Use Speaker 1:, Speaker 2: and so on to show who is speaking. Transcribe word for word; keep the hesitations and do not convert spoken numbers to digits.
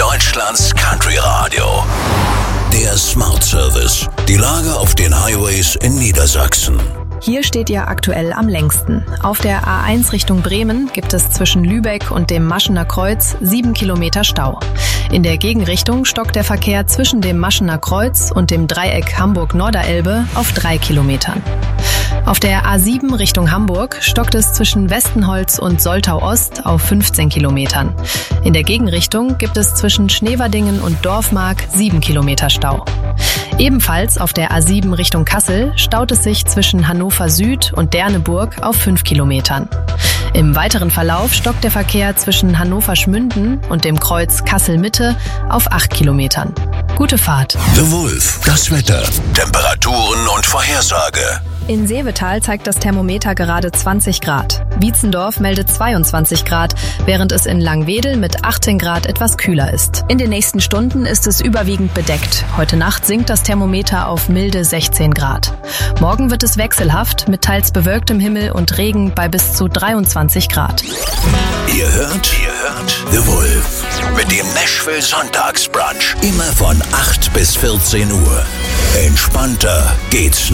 Speaker 1: Deutschlands Country Radio. Der Smart Service. Die Lage auf den Highways in Niedersachsen.
Speaker 2: Hier steht ihr aktuell am längsten. Auf der A eins Richtung Bremen gibt es zwischen Lübeck und dem Maschener Kreuz sieben Kilometer Stau. In der Gegenrichtung stockt der Verkehr zwischen dem Maschener Kreuz und dem Dreieck Hamburg-Norderelbe auf drei Kilometern. Auf der A sieben Richtung Hamburg stockt es zwischen Westenholz und Soltau-Ost auf fünfzehn Kilometern. In der Gegenrichtung gibt es zwischen Schneverdingen und Dorfmark sieben Kilometer Stau. Ebenfalls auf der A sieben Richtung Kassel staut es sich zwischen Hannover Süd und Derneburg auf fünf Kilometern. Im weiteren Verlauf stockt der Verkehr zwischen Hannover-Schmünden und dem Kreuz Kassel-Mitte auf acht Kilometern. Gute Fahrt.
Speaker 1: The Wolf. Das Wetter. Temperaturen und Vorhersage.
Speaker 2: In Seevetal zeigt das Thermometer gerade zwanzig Grad. Wietzendorf meldet zweiundzwanzig Grad, während es in Langwedel mit achtzehn Grad etwas kühler ist. In den nächsten Stunden ist es überwiegend bedeckt. Heute Nacht sinkt das Thermometer auf milde sechzehn Grad. Morgen wird es wechselhaft mit teils bewölktem Himmel und Regen bei bis zu dreiundzwanzig Grad.
Speaker 1: Ihr hört, ihr hört The Wolf mit dem Nashville Sonntagsbrunch. Immer von acht bis vierzehn Uhr. Entspannter geht's